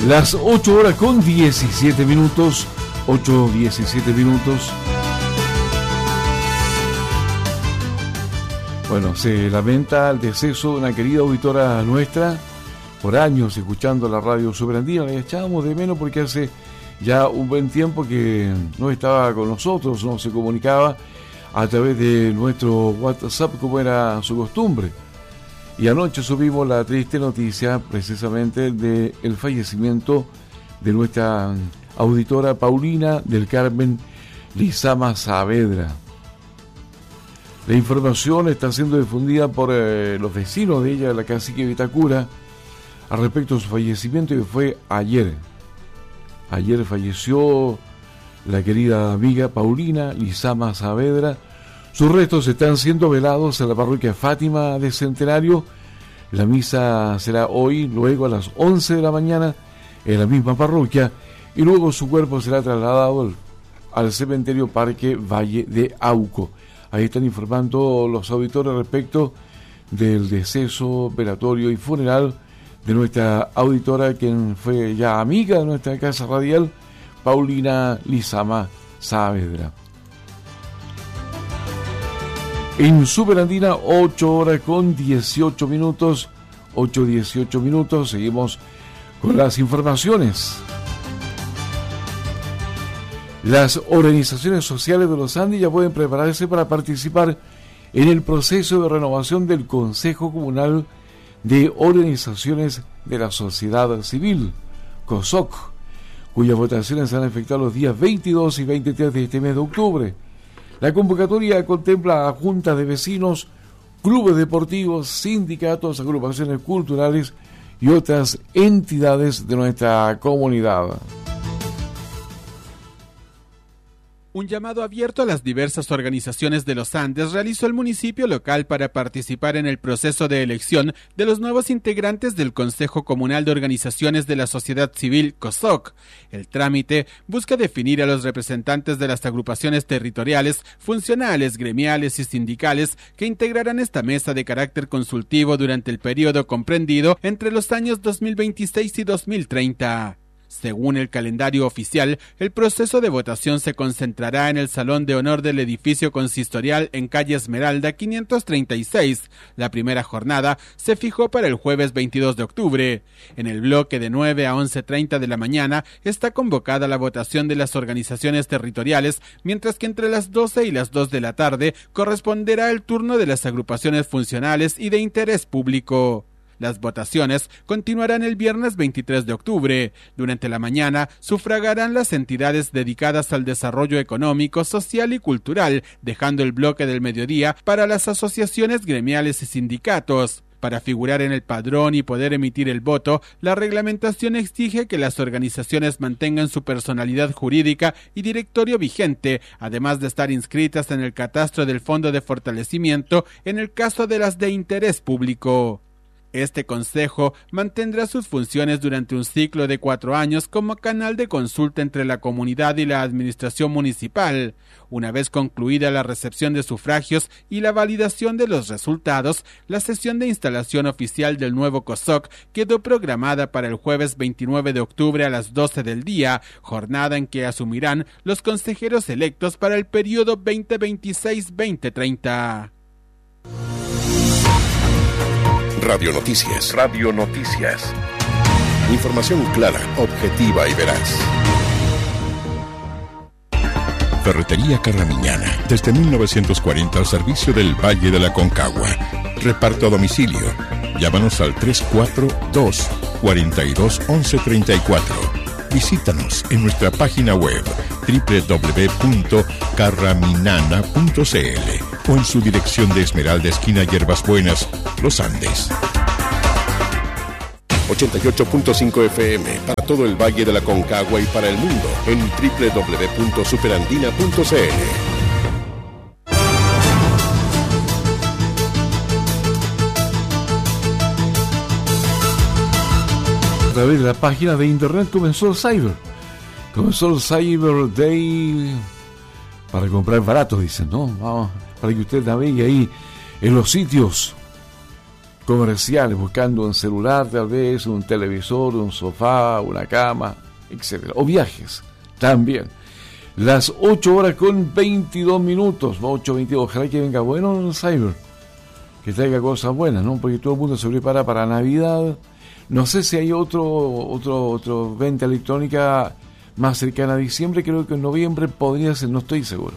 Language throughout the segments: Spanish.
Las 8 horas con 17 minutos. 8:17 minutos. Bueno, se lamenta el deceso de una querida auditora nuestra, por años escuchando la radio Superandina. La echábamos de menos porque hace ya un buen tiempo que no estaba con nosotros, no se comunicaba a través de nuestro WhatsApp como era su costumbre. Y anoche subimos la triste noticia precisamente del fallecimiento de nuestra auditora Paulina del Carmen Lizama Saavedra. La información está siendo difundida por los vecinos de ella, de la cacique Vitacura, al respecto de su fallecimiento, que fue ayer. Ayer falleció la querida amiga Paulina Lizama Saavedra. Sus restos están siendo velados en la parroquia Fátima de Centenario. La misa será hoy, luego a las 11 de la mañana, en la misma parroquia, y luego su cuerpo será trasladado al cementerio Parque Valle de Auco. Ahí están informando los auditores respecto del deceso, velatorio y funeral de nuestra auditora, quien fue ya amiga de nuestra casa radial, Paulina Lizama Saavedra. En Superandina, 8 horas con 18 minutos, 8:18 minutos, seguimos con las informaciones. Las organizaciones sociales de los Andes ya pueden prepararse para participar en el proceso de renovación del Consejo Comunal de Organizaciones de la Sociedad Civil, COSOC, cuyas votaciones se van a efectuar los días 22 y 23 de este mes de octubre. La convocatoria contempla a juntas de vecinos, clubes deportivos, sindicatos, agrupaciones culturales y otras entidades de nuestra comunidad. Un llamado abierto a las diversas organizaciones de los Andes realizó el municipio local para participar en el proceso de elección de los nuevos integrantes del Consejo Comunal de Organizaciones de la Sociedad Civil, COSOC. El trámite busca definir a los representantes de las agrupaciones territoriales, funcionales, gremiales y sindicales que integrarán esta mesa de carácter consultivo durante el periodo comprendido entre los años 2026 y 2030. Según el calendario oficial, el proceso de votación se concentrará en el Salón de Honor del edificio consistorial en calle Esmeralda 536. La primera jornada se fijó para el jueves 22 de octubre. En el bloque de 9 a 11:30 de la mañana está convocada la votación de las organizaciones territoriales, mientras que entre las 12 y las 2 de la tarde corresponderá el turno de las agrupaciones funcionales y de interés público. Las votaciones continuarán el viernes 23 de octubre. Durante la mañana sufragarán las entidades dedicadas al desarrollo económico, social y cultural, dejando el bloque del mediodía para las asociaciones gremiales y sindicatos. Para figurar en el padrón y poder emitir el voto, la reglamentación exige que las organizaciones mantengan su personalidad jurídica y directorio vigente, además de estar inscritas en el catastro del Fondo de Fortalecimiento en el caso de las de interés público. Este consejo mantendrá sus funciones durante un ciclo de 4 años como canal de consulta entre la comunidad y la administración municipal. Una vez concluida la recepción de sufragios y la validación de los resultados, la sesión de instalación oficial del nuevo COSOC quedó programada para el jueves 29 de octubre a las 12 del día, jornada en que asumirán los consejeros electos para el periodo 2026-2030. Radio Noticias. Radio Noticias. Información clara, objetiva y veraz. Ferretería Carramiñana. Desde 1940 al servicio del Valle de la Concagua. Reparto a domicilio. Llámanos al 342-421134. Visítanos en nuestra página web www.carraminana.cl o en su dirección de Esmeralda, esquina Hierbas Buenas, Los Andes. 88.5 FM para todo el Valle de la Concagua y para el mundo en www.superandina.cl. A través de la página de internet comenzó el Cyber Day para comprar barato, dicen, ¿no? Vamos, para que usted navegue ahí en los sitios comerciales, buscando un celular, tal vez, un televisor, un sofá, una cama, etc. O viajes, también. Las 8 horas con 22 minutos, 8:22. Ojalá que venga bueno el Cyber, que traiga cosas buenas, ¿no? Porque todo el mundo se prepara para Navidad. No sé si hay otro venta electrónica más cercana a diciembre. Creo que en noviembre podría ser, no estoy seguro.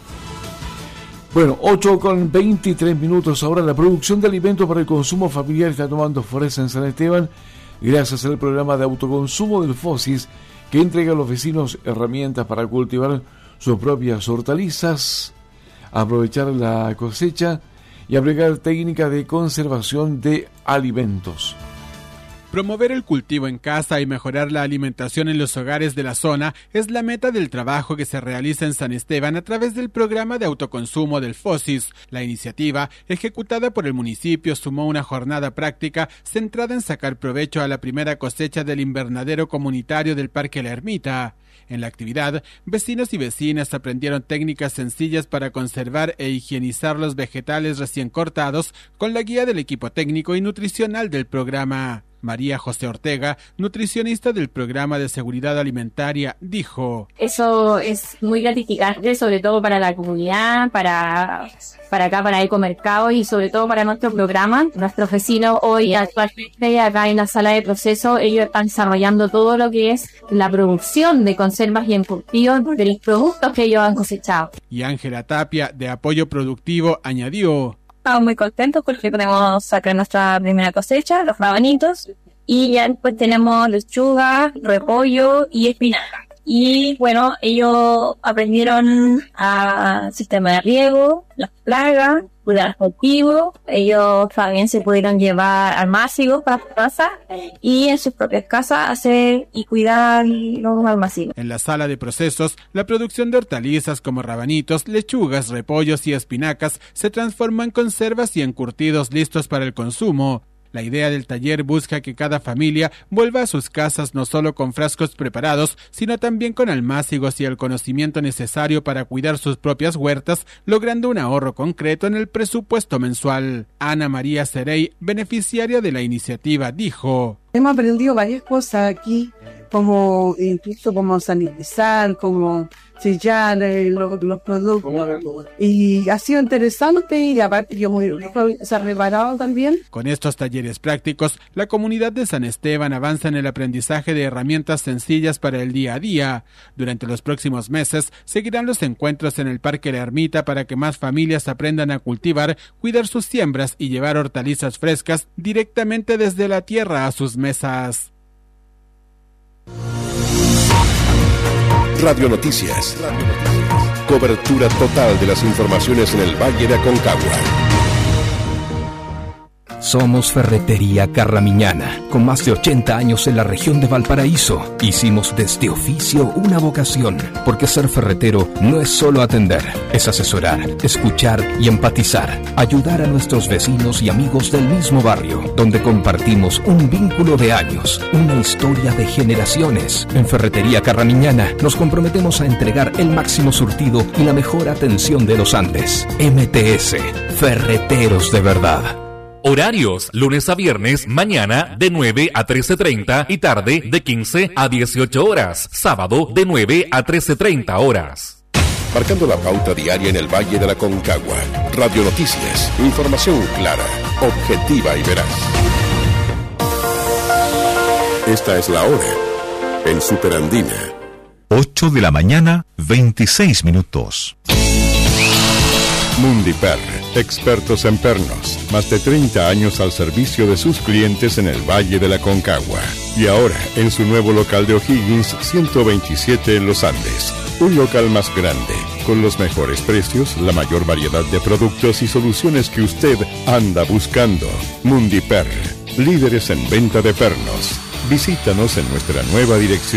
Bueno, 8 con 23 minutos. Ahora la producción de alimentos para el consumo familiar está tomando fuerza en San Esteban gracias al programa de autoconsumo del FOSIS, que entrega a los vecinos herramientas para cultivar sus propias hortalizas, aprovechar la cosecha y aplicar técnicas de conservación de alimentos. Promover el cultivo en casa y mejorar la alimentación en los hogares de la zona es la meta del trabajo que se realiza en San Esteban a través del programa de autoconsumo del FOSIS. La iniciativa, ejecutada por el municipio, sumó una jornada práctica centrada en sacar provecho a la primera cosecha del invernadero comunitario del Parque La Ermita. En la actividad, vecinos y vecinas aprendieron técnicas sencillas para conservar e higienizar los vegetales recién cortados con la guía del equipo técnico y nutricional del programa. María José Ortega, nutricionista del programa de seguridad alimentaria, dijo: eso es muy gratificante, sobre todo para la comunidad, para acá, para Ecomercado y sobre todo para nuestro programa. Nuestros vecinos hoy actualmente acá en la sala de proceso, ellos están desarrollando todo lo que es la producción de conservas y encurtidos de los productos que ellos han cosechado. Y Ángela Tapia, de Apoyo Productivo, añadió: estamos muy contentos porque podemos sacar nuestra primera cosecha, los rabanitos, y ya después tenemos lechuga, repollo y espinaca. Y bueno, ellos aprendieron a sistema de riego, las plagas, cuidar cultivos. Ellos también se pudieron llevar almácigos para su casa y en sus propias casas hacer y cuidar los almácigos. En la sala de procesos, la producción de hortalizas como rabanitos, lechugas, repollos y espinacas se transforma en conservas y encurtidos listos para el consumo. La idea del taller busca que cada familia vuelva a sus casas no solo con frascos preparados, sino también con almácigos y el conocimiento necesario para cuidar sus propias huertas, logrando un ahorro concreto en el presupuesto mensual. Ana María Cerey, beneficiaria de la iniciativa, dijo: hemos aprendido varias cosas aquí, como incluso como sanitizar, como sellar los productos, y ha sido interesante y aparte yo se ha preparado también. Con estos talleres prácticos, la comunidad de San Esteban avanza en el aprendizaje de herramientas sencillas para el día a día. Durante los próximos meses seguirán los encuentros en el Parque La Ermita para que más familias aprendan a cultivar, cuidar sus siembras y llevar hortalizas frescas directamente desde la tierra a sus mesas. Radio Noticias. Cobertura total de las informaciones en el Valle de Aconcagua. Somos Ferretería Carramiñana, con más de 80 años en la región de Valparaíso. Hicimos de este oficio una vocación, porque ser ferretero no es solo atender, es asesorar, escuchar y empatizar, ayudar a nuestros vecinos y amigos del mismo barrio, donde compartimos un vínculo de años, una historia de generaciones. En Ferretería Carramiñana nos comprometemos a entregar el máximo surtido y la mejor atención de los Andes. MTS, Ferreteros de verdad. Horarios, lunes a viernes, mañana de 9 a 13:30 y tarde de 15 a 18 horas. Sábado de 9 a 13:30 horas. Marcando la pauta diaria en el Valle de la Aconcagua. Radio Noticias, información clara, objetiva y veraz. Esta es la hora en Superandina. 8 de la mañana, 26 minutos. Mundiper, expertos en pernos, más de 30 años al servicio de sus clientes en el Valle de la Aconcagua. Y ahora, en su nuevo local de O'Higgins, 127 en los Andes. Un local más grande, con los mejores precios, la mayor variedad de productos y soluciones que usted anda buscando. Mundiper, líderes en venta de pernos. Visítanos en nuestra nueva dirección.